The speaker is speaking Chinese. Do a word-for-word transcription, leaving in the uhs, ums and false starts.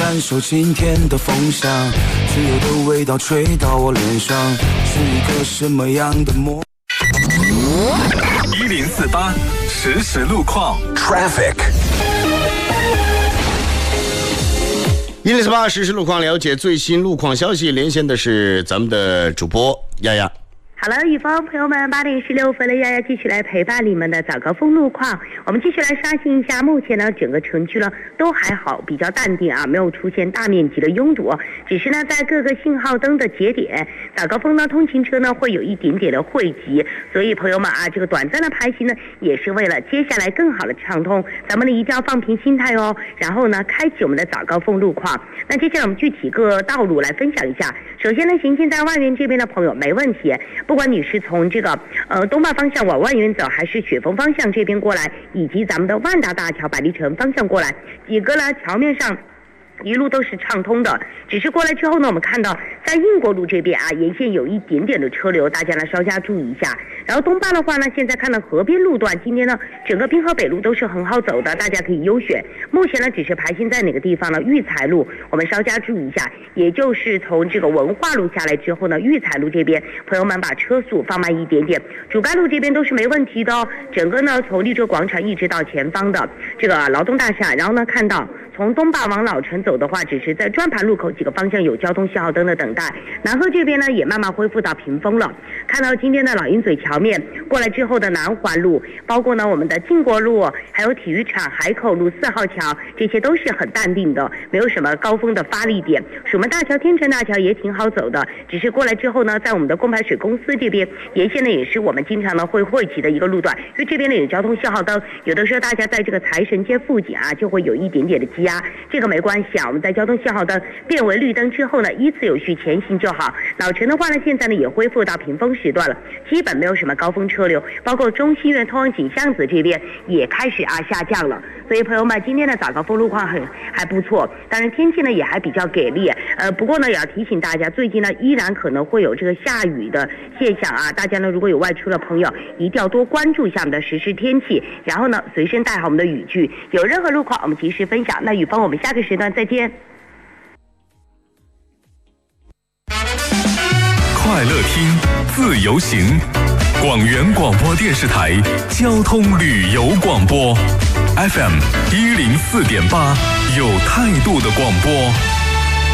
感受今天的风向，自由的味道吹到我脸上，是一个什么样的模一零四八实时路况 Traffic。 一零四八实时路况，了解最新路况消息，连线的是咱们的主播丫丫。 好了，雨峰朋友们，八点十六分了，丫丫继续来陪伴你们的早高峰路况。我们继续来刷新一下，目前呢整个城区呢都还好，比较淡定啊，没有出现大面积的拥堵，只是呢在各个信号灯的节点，早高峰呢通勤车呢会有一点点的汇集，所以朋友们啊，这个短暂的排行呢也是为了接下来更好的畅通，咱们呢一定要放平心态哦，然后呢开启我们的早高峰路况。那接下来我们具体各道路来分享一下。首先呢，行进在万源这边的朋友没问题，不管你是从这个呃东坝方向往万源走，还是雪峰方向这边过来，以及咱们的万达大桥百丽城方向过来，几个呢桥面上一路都是畅通的，只是过来之后呢，我们看到在应国路这边啊，沿线有一点点的车流，大家呢稍加注意一下。然后东坝的话呢，现在看到河边路段，今天呢整个滨河北路都是很好走的，大家可以优选。目前呢只是排行在哪个地方呢？育才路，我们稍加注意一下，也就是从这个文化路下来之后呢，育才路这边朋友们把车速放慢一点点，主干路这边都是没问题的哦。整个呢从绿洲广场一直到前方的这个劳动大厦，然后呢看到从东坝往老城走的话，只是在转盘路口几个方向有交通信号灯的等待。南河这边呢也慢慢恢复到屏风了。看到今天的老鹰嘴桥面过来之后的南环路，包括呢我们的晋国路，还有体育场、海口路、四号桥，这些都是很淡定的，没有什么高峰的发力点。蜀门大桥、天成大桥也挺好走的，只是过来之后呢，在我们的供排水公司这边沿线呢也是我们经常呢会汇集的一个路段，因为这边呢有交通信号灯，有的时候大家在这个财神街附近啊就会有一点点的积压，这个没关系啊，我们在交通信号灯变为绿灯之后呢，依次有序前行就好。老城的话呢，现在呢也恢复到屏风时段了，基本没有什么高峰车流，包括中西院通往锦巷子这边也开始啊下降了。所以朋友们，今天的早高峰路况很还不错，当然天气呢也还比较给力。呃，不过呢也要提醒大家，最近呢依然可能会有这个下雨的现象啊，大家呢如果有外出的朋友，一定要多关注一下我们的实时天气，然后呢随身带好我们的雨具，有任何路况我们及时分享。那雨峰，我们下个时段再见。 快乐听，自由行，广元广播电视台交通旅游广播 F M 一零四点八，有态度的广播。